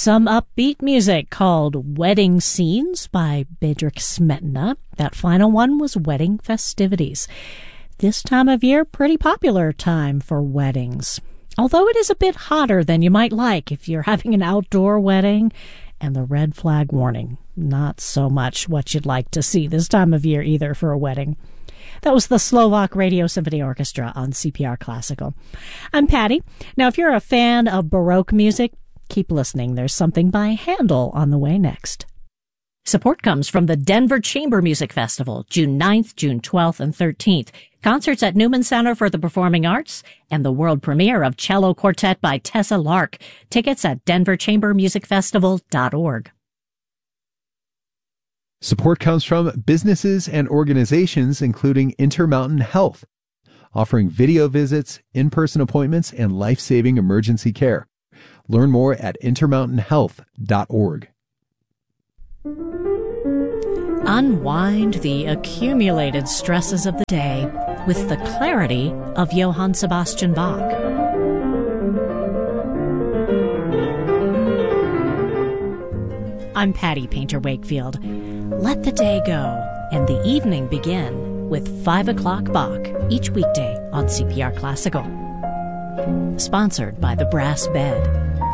Some upbeat music called Wedding Scenes by Bedřich Smetana. That final one was Wedding Festivities. This time of year, pretty popular time for weddings. Although it is a bit hotter than you might like if you're having an outdoor wedding. And the red flag warning, not so much what you'd like to see this time of year either for a wedding. That was the Slovak Radio Symphony Orchestra on CPR Classical. I'm Patty. Now, if you're a fan of Baroque music, keep listening. There's something by Handel on the way next. Support comes from the Denver Chamber Music Festival, June 9th, June 12th, and 13th. Concerts at Newman Center for the Performing Arts and the world premiere of Cello Quartet by Tessa Lark. Tickets at denverchambermusicfestival.org. Support comes from businesses and organizations including Intermountain Health, offering video visits, in-person appointments, and life-saving emergency care. Learn more at intermountainhealth.org. Unwind the accumulated stresses of the day with the clarity of Johann Sebastian Bach. I'm Patty Painter Wakefield. Let the day go and the evening begin with 5 o'clock Bach each weekday on CPR Classical. Sponsored by the Brass Bed.